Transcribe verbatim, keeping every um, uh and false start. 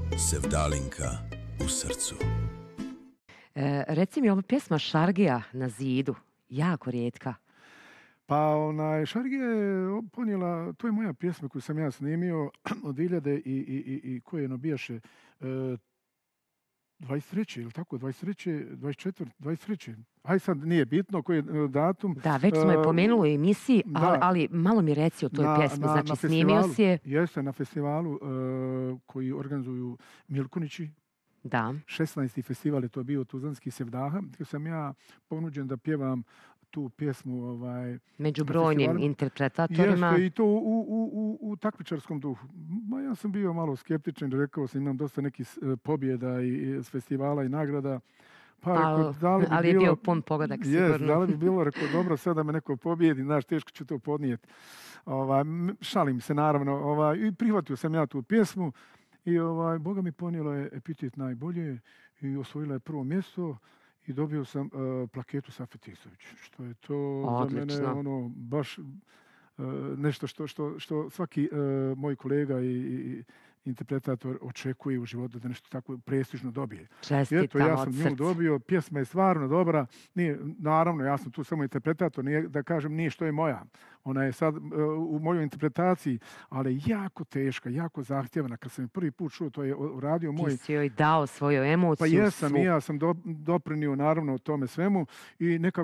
Sevdalinka u srcu. E, reci mi, ova pjesma Šargija na zidu, jako rijetka. Pa onaj, Šargija je ponijela, to je moja pjesma koju sam ja snimio od hiljade i, i, i, i koje nabijaše e, dvadeset treće ili tako, dvadeset treće, dvadeset četvrte, dvadeset treće Aj sad nije bitno koji je datum. Da, već smo je pomenuli u emisiji, da, ali, ali malo mi reci o toj na, pjesmi. Na, znači, na snimio si je... Jeste, na festivalu uh, koji organizuju Milkunići. Da. šesnaesti festival je to bio Tuzlanski Sevdaha. Kada sam ja ponuđen da pjevam tu pjesmu ovaj, među brojnim interpretatorima. Jeste, i to u, u, u, u takmičarskom duhu. Ma ja sam bio malo skeptičan, rekao sam imam dosta nekih pobjeda i, i s festivala i nagrada. Pa, Al, rekao, da li bi ali je bilo, bio pun pogodak sigurno. Jest, da li bi bilo, rekao, dobro, sad da me neko pobjedi, znaš, teško ću to podnijeti. Ovaj, šalim se, naravno. Ovaj, I prihvatio sam ja tu pjesmu i, ovaj, Boga mi ponijela je epitet najbolje i osvojila je prvo mjesto i dobio sam uh, plaketu Safet Isović, što je to Odlično. za mene ono, baš uh, nešto što, što, što svaki uh, moj kolega i, i interpretator očekuje u životu da nešto tako prestižno dobije. Čestitam Eto, ja sam od nju srca. dobio, pjesma je stvarno dobra. Nije, naravno, ja sam tu samo interpretator, nije, da kažem nije što je moja. Ona je sad uh, u mojoj interpretaciji, ali jako teška, jako zahtjevna. Kad sam je prvi put čuo, to je uradio moj... Ti si joj dao svoju emociju. Pa jesam svu. i ja sam do, doprinio naravno o tome svemu i nekako